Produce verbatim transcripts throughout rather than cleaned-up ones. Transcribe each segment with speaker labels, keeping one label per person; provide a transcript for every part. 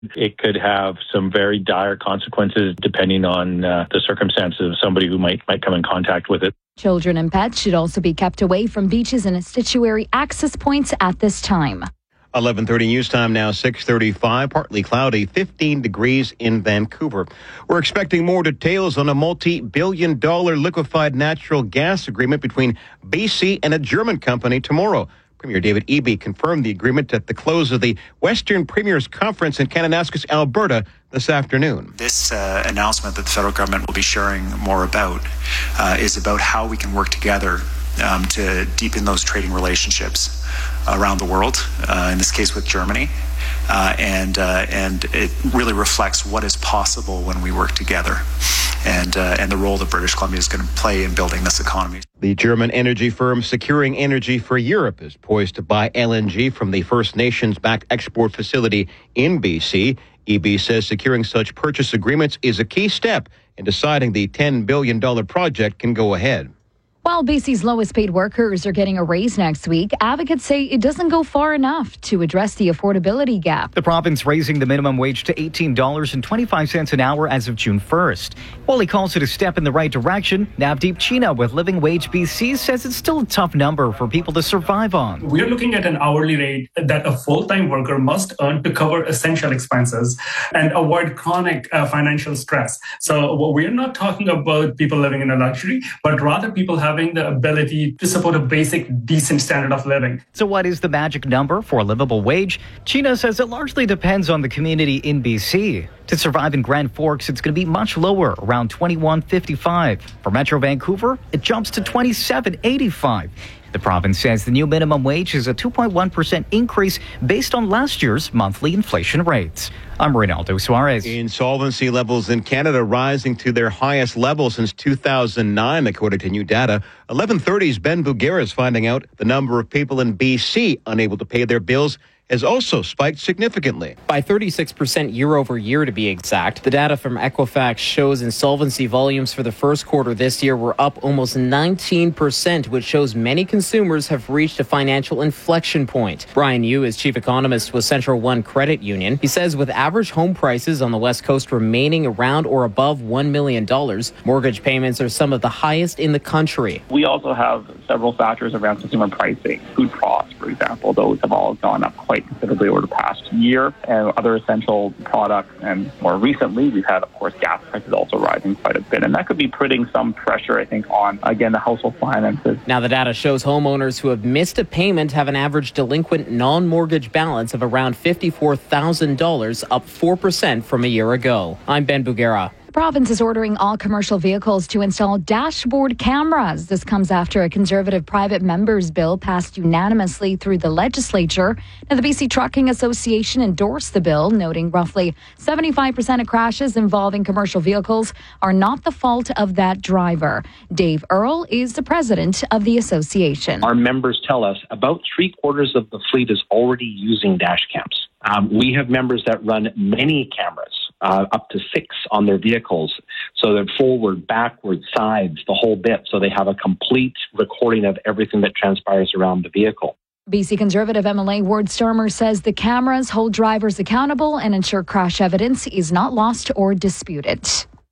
Speaker 1: It could have some very dire consequences depending on uh, the circumstances of somebody who might, might come in contact with it.
Speaker 2: Children and pets should also be kept away from beaches and estuary access points at this time.
Speaker 3: eleven thirty news time now, six thirty-five, partly cloudy, fifteen degrees in Vancouver. We're expecting more details on a multi-billion dollar liquefied natural gas agreement between B C and a German company tomorrow. Premier David Eby confirmed the agreement at the close of the Western Premiers Conference in Kananaskis, Alberta, this afternoon.
Speaker 4: This uh, announcement that the federal government will be sharing more about uh, is about how we can work together um, to deepen those trading relationships around the world, uh, in this case with Germany. Uh, and uh, and it really reflects what is possible when we work together, and uh, and the role that British Columbia is going to play in building this economy.
Speaker 3: The German energy firm Securing Energy for Europe is poised to buy L N G from the First Nations-backed export facility in B C. Eby says securing such purchase agreements is a key step in deciding the ten billion dollars project can go ahead.
Speaker 2: While B C's lowest paid workers are getting a raise next week, advocates say it doesn't go far enough to address the affordability gap.
Speaker 5: The province raising the minimum wage to eighteen dollars and twenty-five cents an hour as of June first. While he calls it a step in the right direction, Navdeep China with Living Wage B C says it's still a tough number for people to survive on.
Speaker 6: We're looking at an hourly rate that a full-time worker must earn to cover essential expenses and avoid chronic uh, financial stress. So well, we're not talking about people living in a luxury, but rather people having the ability to support a basic, decent standard of living.
Speaker 5: So what is the magic number for a livable wage? China says it largely depends on the community in B C. To survive in Grand Forks, it's going to be much lower, around twenty-one fifty-five. For Metro Vancouver, it jumps to twenty-seven eighty-five. The province says the new minimum wage is a two point one percent increase based on last year's monthly inflation rates. I'm Reynaldo Suarez.
Speaker 3: Insolvency levels in Canada rising to their highest level since two thousand nine, according to new data. eleven thirty's Ben Bugera is finding out the number of people in B C unable to pay their bills has also spiked significantly.
Speaker 7: By thirty-six percent year over year, to be exact. The data from Equifax shows insolvency volumes for the first quarter this year were up almost nineteen percent, which shows many consumers have reached a financial inflection point. Brian Yu is chief economist with Central One Credit Union. He says with average home prices on the West Coast remaining around or above one million dollars, mortgage payments are some of the highest in the country.
Speaker 8: We also have several factors around consumer pricing. Food costs, for example, those have all gone up quite considerably over the past year, and other essential products. And more recently, we've had, of course, gas prices also rising quite a bit. And that could be putting some pressure, I think, on, again, the household finances.
Speaker 7: Now, the data shows homeowners who have missed a payment have an average delinquent non-mortgage balance of around fifty-four thousand dollars, up four percent from a year ago. I'm Ben Bugera.
Speaker 2: The province is ordering all commercial vehicles to install dashboard cameras. This comes after a Conservative private members bill passed unanimously through the legislature. Now, the B C Trucking Association endorsed the bill, noting roughly seventy-five percent of crashes involving commercial vehicles are not the fault of that driver. Dave Earle is the president of the association.
Speaker 9: Our members tell us about three quarters of the fleet is already using dash cams. Um, we have members that run many cameras. Uh, up to six on their vehicles. So they're forward, backward, sides, the whole bit. So they have a complete recording of everything that transpires around the vehicle.
Speaker 2: B C Conservative M L A Ward Stormer says the cameras hold drivers accountable and ensure crash evidence is not lost or disputed.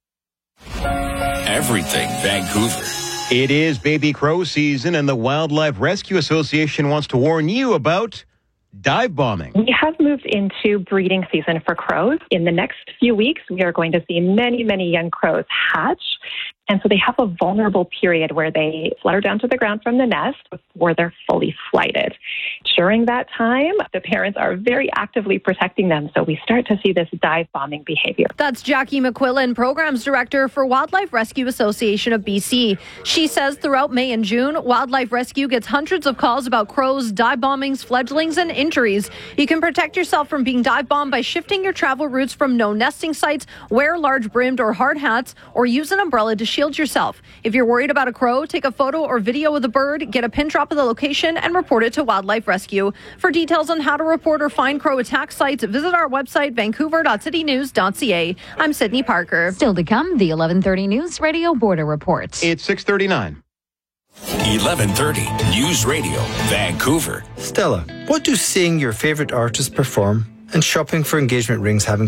Speaker 10: Everything Vancouver.
Speaker 3: It is baby crow season, and the Wildlife Rescue Association wants to warn you about dive bombing.
Speaker 11: We have moved into breeding season for crows. In the next few weeks, we are going to see many, many young crows hatch. And so they have a vulnerable period where they flutter down to the ground from the nest before they're fully flighted. During that time, the parents are very actively protecting them. So we start to see this dive bombing behavior.
Speaker 12: That's Jackie McQuillan, Programs Director for Wildlife Rescue Association of B C. She says throughout May and June, Wildlife Rescue gets hundreds of calls about crows, dive bombings, fledglings, and injuries. You can protect yourself from being dive bombed by shifting your travel routes from known nesting sites, wear large brimmed or hard hats, or use an umbrella to shield yourself. If you're worried about a crow, take a photo or video of the bird, get a pin drop of the location, and report it to Wildlife Rescue. For details on how to report or find crow attack sites, visit our website, vancouver dot city news dot c a. I'm Sydney Parker.
Speaker 2: Still to come, the eleven thirty News Radio Border Report.
Speaker 3: It's six thirty-nine.
Speaker 10: eleven thirty News Radio Vancouver.
Speaker 13: Stella, what do seeing your favourite artist perform and shopping for engagement rings having